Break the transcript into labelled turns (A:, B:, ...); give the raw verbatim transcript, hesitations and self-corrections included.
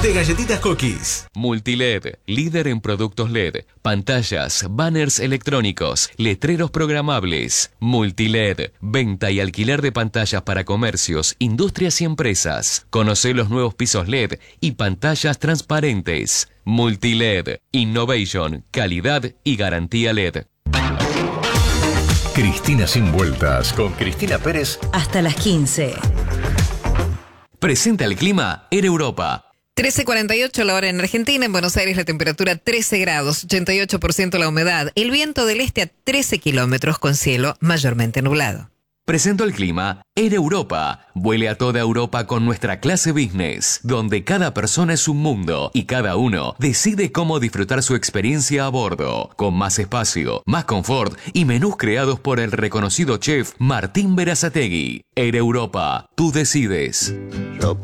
A: de Galletitas Cookies.
B: Multiled, líder en productos L E D, pantallas, banners electrónicos, letreros programables. Multiled, venta y alquiler de pantallas para comercios, industrias y empresas. Conoce los nuevos pisos L E D y pantallas transparentes. Multiled, innovation, calidad y garantía L E D.
C: Cristina sin vueltas con Cristina Pérez
D: hasta las quince.
B: Presenta el clima en Europa.
E: trece cuarenta y ocho la hora en Argentina. En Buenos Aires la temperatura trece grados, ochenta y ocho por ciento la humedad. El viento del este a trece kilómetros con cielo mayormente nublado.
B: Presento el clima en Europa. Vuele a toda Europa con nuestra clase business, donde cada persona es un mundo y cada uno decide cómo disfrutar su experiencia a bordo, con más espacio, más confort y menús creados por el reconocido chef Martín Berazategui. En Europa, tú decides.